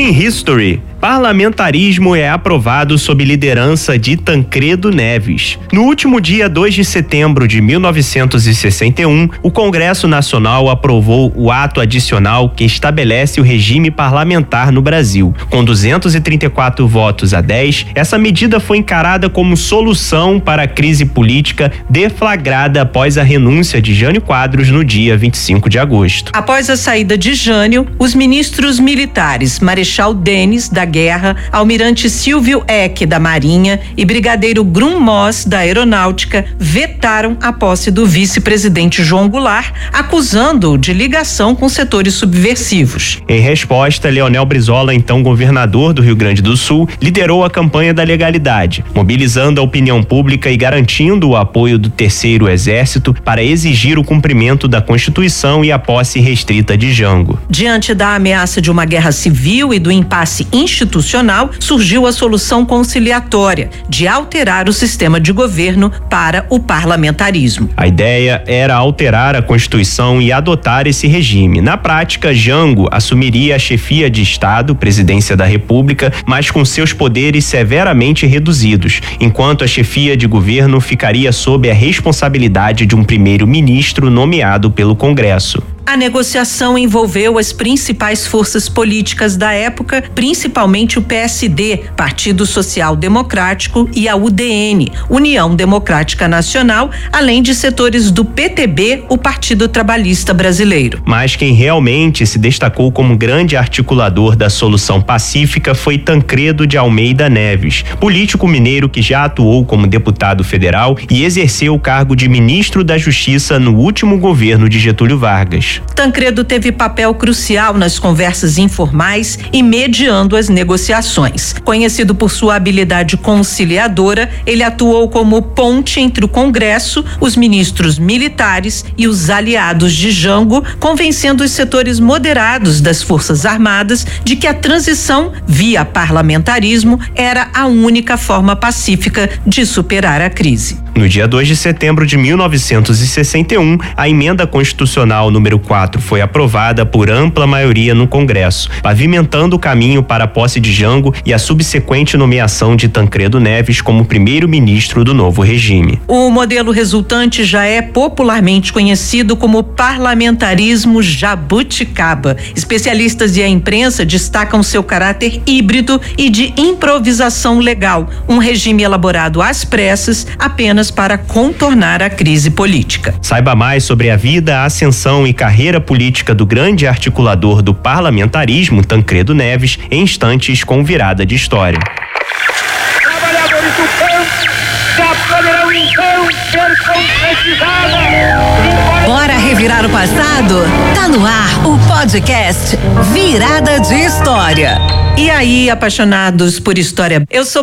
In History. Parlamentarismo é aprovado sob liderança de Tancredo Neves. No último dia 2 de setembro de 1961, o Congresso Nacional aprovou o ato adicional que estabelece o regime parlamentar no Brasil. Com 234 votos a 10, essa medida foi encarada como solução para a crise política deflagrada após a renúncia de Jânio Quadros no dia 25 de agosto. Após a saída de Jânio, os ministros militares Marechal Denis, da Guerra, Almirante Silvio Eck, da Marinha, e Brigadeiro Grum Moss, da Aeronáutica, vetaram a posse do vice-presidente João Goulart, acusando-o de ligação com setores subversivos. Em resposta, Leonel Brizola, então governador do Rio Grande do Sul, liderou a campanha da legalidade, mobilizando a opinião pública e garantindo o apoio do Terceiro Exército para exigir o cumprimento da Constituição e a posse restrita de Jango. Diante da ameaça de uma guerra civil e do impasse institucional, surgiu a solução conciliatória de alterar o sistema de governo para o parlamentarismo. A ideia era alterar a Constituição e adotar esse regime. Na prática, Jango assumiria a chefia de Estado, presidência da República, mas com seus poderes severamente reduzidos, enquanto a chefia de governo ficaria sob a responsabilidade de um primeiro-ministro nomeado pelo Congresso. A negociação envolveu as principais forças políticas da época, principalmente o PSD, Partido Social Democrático, e a UDN, União Democrática Nacional, além de setores do PTB, o Partido Trabalhista Brasileiro. Mas quem realmente se destacou como grande articulador da solução pacífica foi Tancredo de Almeida Neves, político mineiro que já atuou como deputado federal e exerceu o cargo de ministro da Justiça no último governo de Getúlio Vargas. Tancredo teve papel crucial nas conversas informais e mediando as negociações. Conhecido por sua habilidade conciliadora, ele atuou como ponte entre o Congresso, os ministros militares e os aliados de Jango, convencendo os setores moderados das Forças Armadas de que a transição via parlamentarismo era a única forma pacífica de superar a crise. No dia 2 de setembro de 1961, a emenda constitucional número 4 foi aprovada por ampla maioria no Congresso, pavimentando o caminho para a posse de Jango e a subsequente nomeação de Tancredo Neves como primeiro-ministro do novo regime. O modelo resultante já é popularmente conhecido como parlamentarismo jabuticaba. Especialistas e a imprensa destacam seu caráter híbrido e de improvisação legal, um regime elaborado às pressas apenas para contornar a crise política. Saiba mais sobre a vida, a ascensão e carreira política do grande articulador do parlamentarismo, Tancredo Neves, em instantes com virada de história. Trabalhadores do campo já poderão então ser concretizados. Bora revirar o passado? Tá no ar o podcast Virada de História. E aí, apaixonados por história, eu sou